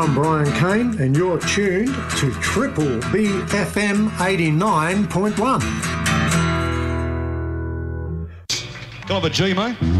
I'm Brian Kane, and you're tuned to Triple BFM 89.1. Can I have a G, mate?